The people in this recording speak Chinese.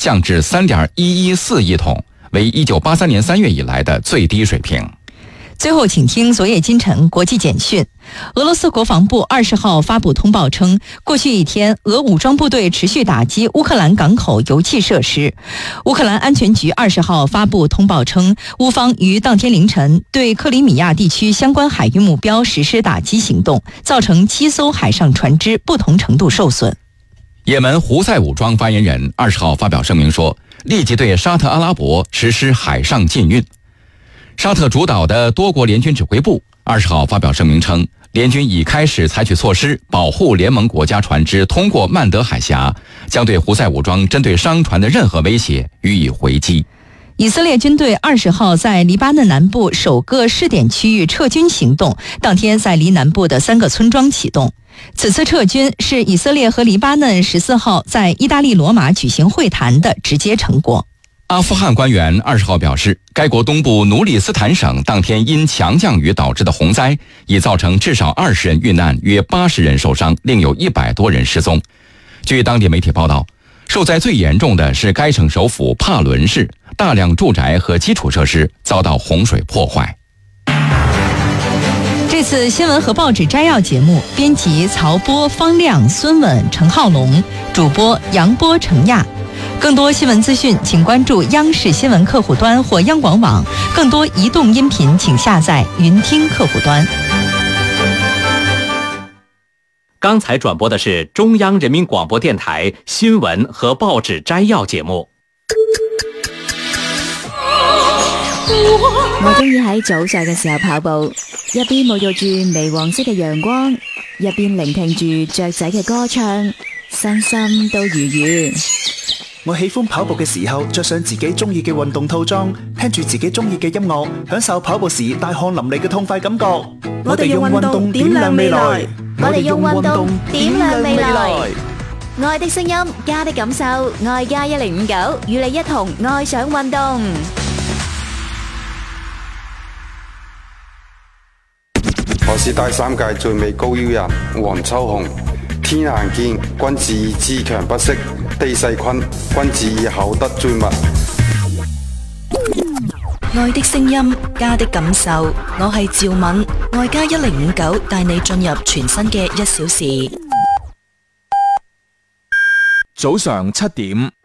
降至 3.114 亿桶，为1983年3月以来的最低水平。 最后请听昨夜今晨国际简讯。俄罗斯国防部20号发布通报称，过去一天，俄武装部队持续打击乌克兰港口油气设施。乌克兰安全局20号发布通报称，乌方于当天凌晨对克里米亚地区相关海域目标实施打击行动，造成7艘海上船只不同程度受损。 也门胡塞武装发言人20号发表声明说，立即对沙特阿拉伯实施海上禁运。沙特主导的多国联军指挥部20号发表声明称，联军已开始采取措施保护联盟国家船只通过曼德海峡，将对胡塞武装针对商船的任何威胁予以回击。 以色列军队20号在黎巴嫩南部首个试点区域撤军行动，当天在黎南部的3个村庄启动。此次撤军是以色列和黎巴嫩14号在意大利罗马举行会谈的直接成果。 阿富汗官员20号表示，该国东部努里斯坦省当天因强降雨导致的洪灾，已造成至少20人遇难，约80人受伤，另有100多人失踪。据当地媒体报道，受灾最严重的是该省首府帕伦市，大量住宅和基础设施遭到洪水破坏。 这次新闻和报纸摘要节目，编辑曹波、方亮、孙稳、陈浩龙，主播杨波、程亚。更多新闻资讯，请关注央视新闻客户端或央广网。更多移动音频，请下载云听客户端。 刚才转播的是中央人民广播電台新聞和報紙摘要節目。 我中意喺早上嘅時候跑步，一邊沐浴住微黃色嘅陽光，一邊聆聽住雀仔嘅歌唱，身心都愉悅。 我喜歡跑步嘅時候着上自己中意嘅運動套裝，聽住自己中意嘅音樂，享受跑步時大汗淋漓嘅痛快感覺。我哋用運動點亮未來， 我哋用運動點亮未來。愛的聲音，家的感受，愛家1059與你一同愛上運動。 我是第3屆最美高腰人黃秋紅。天行健，君子以自強不息；地勢坤，君子以厚德載物。 愛的聲音，家的感受，我係趙敏，愛家1059帶你進入全新嘅1小時。 早上7點。